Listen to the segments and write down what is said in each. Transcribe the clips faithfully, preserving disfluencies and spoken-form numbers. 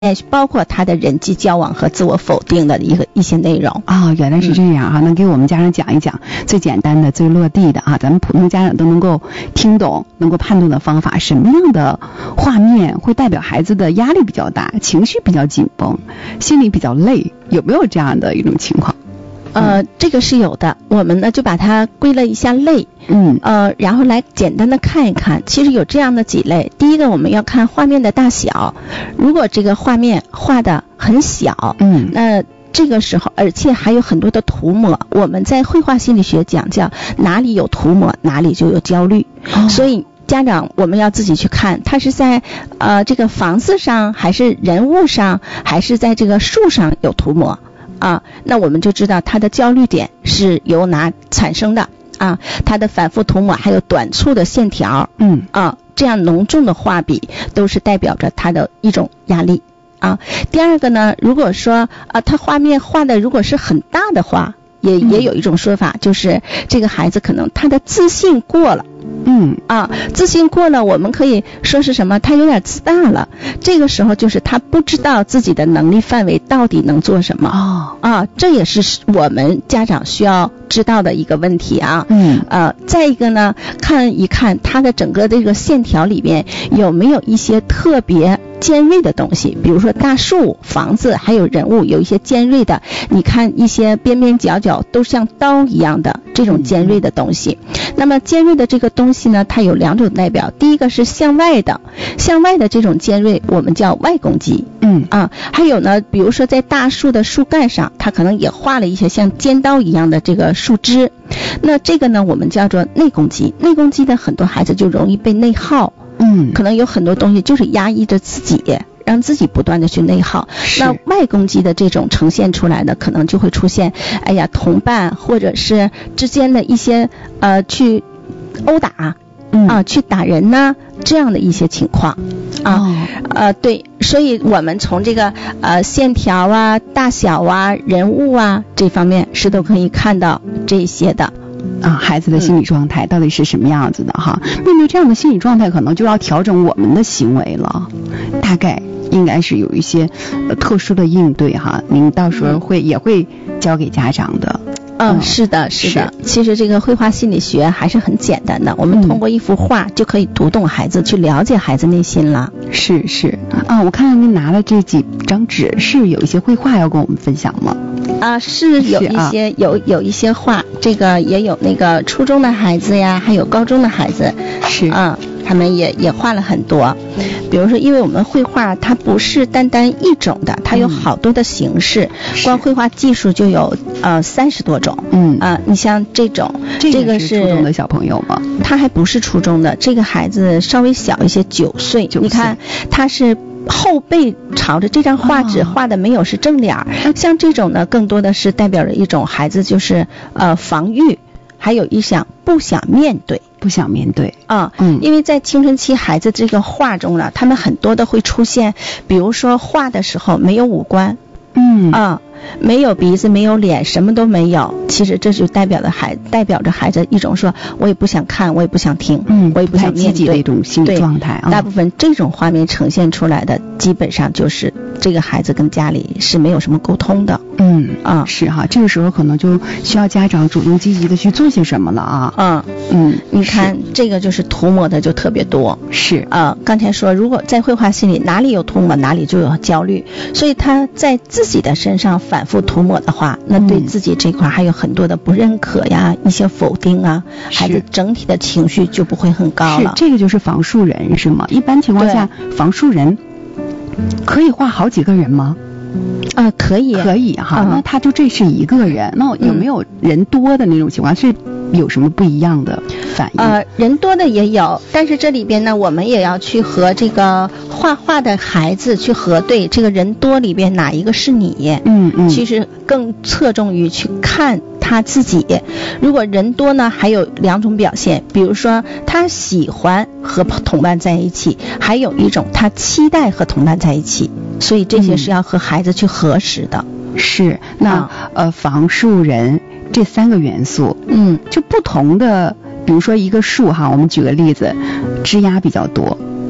包括他的人际交往和自我否定的一个一些内容。 哦，原来是这样啊！能、嗯、给我们家长讲一讲最简单的、最落地的啊，咱们普通家长都能够听懂、能够判断的方法。什么样的画面会代表孩子的压力比较大、情绪比较紧绷、心里比较累？有没有这样的一种情况？ 呃，这个是有的。我们呢就把它归了一下类， 嗯， 呃，然后来简单的看一看。其实有这样的几类。第一个，我们要看画面的大小。如果这个画面画的很小， 嗯， 那这个时候，而且还有很多的涂抹。我们在绘画心理学讲叫哪里有涂抹，哪里就有焦虑。 哦、 所以家长我们要自己去看，它是在呃这个房子上，还是人物上，还是在这个树上有涂抹。啊，那我们就知道它的焦虑点是由哪产生的啊？它的反复涂抹还有短促的线条， 嗯啊，这样浓重的画笔都是代表着它的一种压力啊。第二个呢，如果说啊，它画面画的如果是很大的话，也也有一种说法，就是这个孩子可能他的自信过了。 嗯啊，自信过了，我们可以说是什么？他有点自大了。这个时候就是他不知道自己的能力范围到底能做什么。 哦啊，这也是我们家长需要知道的一个问题啊。 嗯呃，再一个呢，看一看他的整个这个线条里面有没有一些特别尖锐的东西，比如说大树、房子还有人物有一些尖锐的，你看一些边边角角都像刀一样的这种尖锐的东西。那么尖锐的这个东西呢，它有两种代表，第一个是向外的，向外的这种尖锐我们叫外攻击。 嗯啊，还有呢，比如说在大树的树干上，它可能也画了一些像尖刀一样的这个树枝，那这个呢我们叫做内攻击。内攻击的很多孩子就容易被内耗， 嗯， 可能有很多东西就是压抑着自己，让自己不断的去内耗。那外攻击的这种呈现出来的，可能就会出现，哎呀，同伴或者是之间的一些呃去殴打， 嗯啊，去打人呢，这样的一些情况啊， 哦、 呃，对，所以我们从这个呃线条啊、大小啊、人物啊这方面是都可以看到这些的。 啊，孩子的心理状态到底是什么样子的哈？嗯、面对这样的心理状态，可能就要调整我们的行为了。大概应该是有一些、呃、特殊的应对哈。您到时候会、嗯、也会教给家长的。 嗯，是的，是的。是其实这个绘画心理学还是很简单的，我们通过一幅画就可以读懂孩子，嗯、去了解孩子内心了。 是是啊，我看到您拿了这几张纸，是有一些绘画要跟我们分享吗？ 啊，是有一些、啊、有有一些画，这个也有那个初中的孩子呀，还有高中的孩子， 是啊，他们也也画了很多。比如说，因为我们绘画它不是单单一种的，它有好多的形式，嗯、光绘画技术就有呃三十多种。 嗯啊，你像这种， 这个是初中的小朋友吗？ 他还不是初中的，这个孩子稍微小一些，九岁。你看他是后背朝着这张画纸画的没有是正脸，哦、像这种呢，更多的是代表着一种孩子就是呃防御，还有一想不想面对。 不想面对啊，嗯，因为在青春期孩子这个画中呢，他们很多的会出现，比如说画的时候没有五官， 嗯啊，没有鼻子，没有脸，什么都没有。其实这就代表的孩代表着孩子一种说，我也不想看，我也不想听， 嗯， 我也不想面对的一种心理状态啊。 大部分这种画面呈现出来的，基本上就是这个孩子跟家里是没有什么沟通的。 嗯啊， 是哈，这个时候可能就需要家长主动积极的去做些什么了啊。 嗯嗯， 你看这个就是涂抹的就特别多。 是啊，刚才说如果在绘画心理哪里有涂抹哪里就有焦虑，所以他在自己的身上反复涂抹的话，那对自己这块还有很多的不认可呀，一些否定啊，孩子整体的情绪就不会很高了。 是，这个就是房树人是吗？一般情况下房树人可以画好几个人吗？ 啊、呃，可以， 可以哈、 嗯。 那他就这是一个人，那有没有人多的那种情况？嗯、是有什么不一样的反应？ 呃，人多的也有，但是这里边呢，我们也要去和这个画画的孩子去核对，这个人多里边哪一个是你？ 嗯嗯。 其实更侧重于去看他自己。如果人多呢，还有两种表现，比如说他喜欢和同伴在一起，还有一种他期待和同伴在一起。所以这些是要和孩子去核实的。 嗯、是，那、啊、呃，房树人这三个元素， 嗯， 就不同的，比如说一个树哈，我们举个例子，枝丫比较多，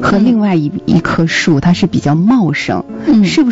和另外一一棵树它是比较茂盛， 嗯， 是不是